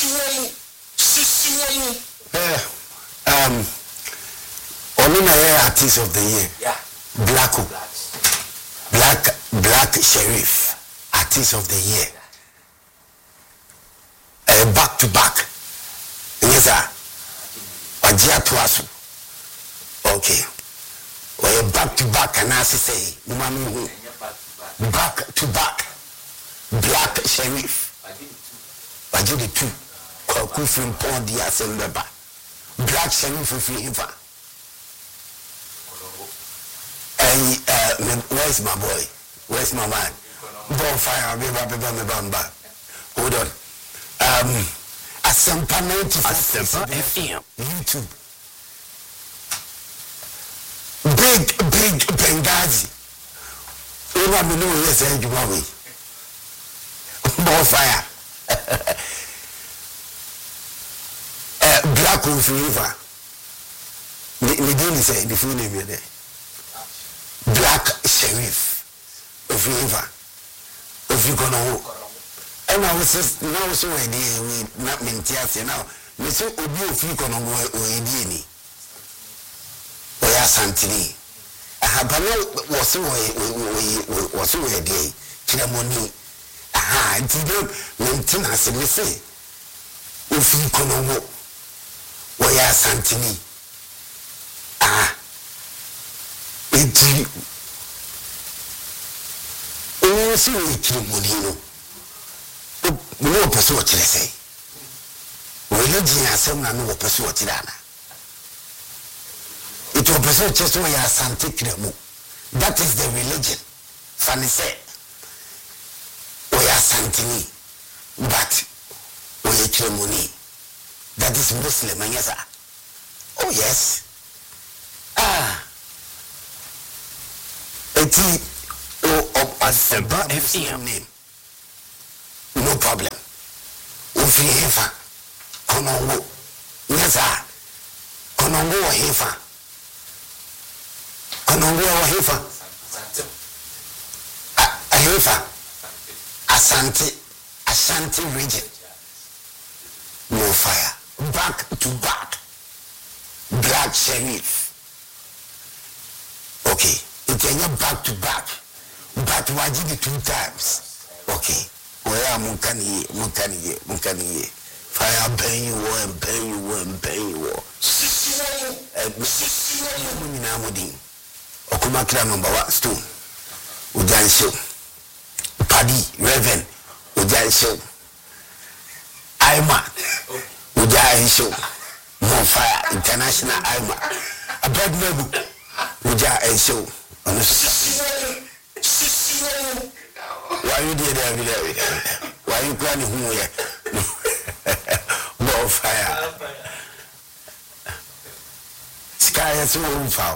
Artist of the year. Yeah. Black Sheriff, Artist of the year. Back to back. Yes, sir. Wajia Tuasu. Okay. Well, back to back, and I say, back to back. Black Sheriff. Wajidi two. Kufin Pondi Asembeba. Black Sheriff of Flavor. Where's my boy? Where's my man? Bonfire, bamba. Hold on. Asempa 94 FM. YouTube. Big Benghazi. You want me to know yes, you want me. Bonfire. Black Wolf River. The deal is the full name there. Black Sheriff of River of Yukono. And I was just now so idea we not maintain now. We say Obi of Yukono or Edini or Santini. I have was so a day, Kiramoni. Aha, it didn't maintain as a missing of Yukono or Santini. Ah. Eti o si o Kirimoni no person o kire sei o religion asem na no person o kire ana it o person o kire so ya Asante Kiremu. That is the religion funny say o ya Asantini but o ya Kirimoni. That is Muslim anyasa. Oh yes. Asempa FM name. No problem. Ufi hefa. Konongo. Yes, sir. Konongo or hefa. Konongo or hefa. A hefa. Ashanti region. No fire. Back to back. Black Sheriff. Okay. It's back to back. But why did it 2 times? Okay. Where am Mukani? Fire burn you and burn you. Okumakira number 1 stone. Ujan show. Paddy, Reverend, Ujan show. Aima, Ujan show. More fire, international Aima. A bad nebu, Ujan show. Why you did that? Why you planning who here? More fire. Sky is so foul.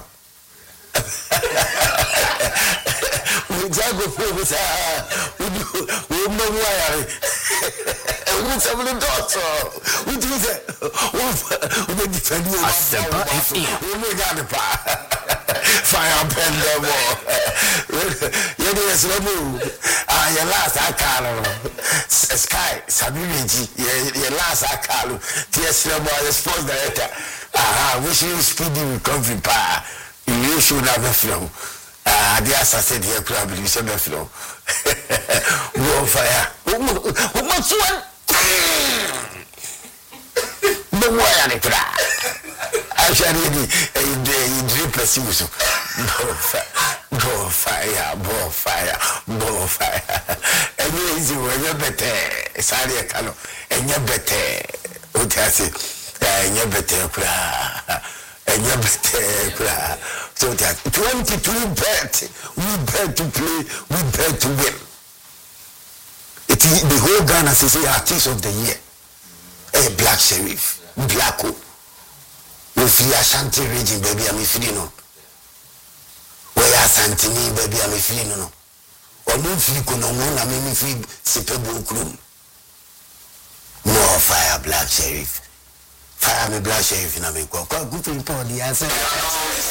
We just go for this. We know why. We have the daughter. We do that. We defend you. Asempa FM. We got the power. Fire pen them all. You know, your last I call Sky, Sabiriji, your last I call TS the sports director. Wish you speedy recovery power. You should have a flow. The assassin here, club, you should have flow. Go fire. What's one? No way, I actually, you drip a season. Go fire. And you are better, Sadia Calo, and you're better. What I say, and you're better, and you're better. So that 22 bet, we bet to play, we bet to win. It is the whole Ghana says Artist of the Year. A Black Sheriff, Blacko. With the Ashanti region, baby, I'm feeling no. Where Asantini, baby, I'm feeling no. Or no flick on one, I'm in free Sipebu Krum. More fire, Black Sheriff. Fire me Black Sheriff in America. Quite good for the answer.